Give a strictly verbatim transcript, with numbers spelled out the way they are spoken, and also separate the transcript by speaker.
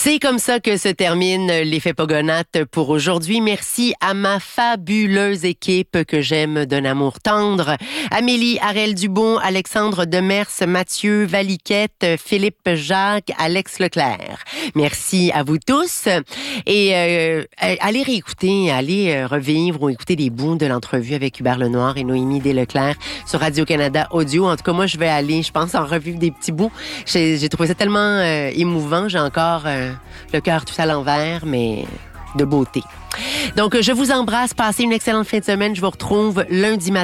Speaker 1: C'est comme ça que se termine l'effet Pogonate pour aujourd'hui. Merci à ma fabuleuse équipe que j'aime d'un amour tendre. Amélie Harel-Dubon, Alexandre Demers, Mathieu Valiquette, Philippe Jacques, Alex Leclerc. Merci à vous tous. Et euh, allez réécouter, allez euh, revivre ou écouter des bouts de l'entrevue avec Hubert Lenoir et Noémie Desleclerc sur Radio-Canada Audio. En tout cas, moi, je vais aller, je pense, en revivre des petits bouts. J'ai, j'ai trouvé ça tellement euh, émouvant. J'ai encore euh, le cœur tout à l'envers, mais de beauté. Donc, je vous embrasse. Passez une excellente fin de semaine. Je vous retrouve lundi matin.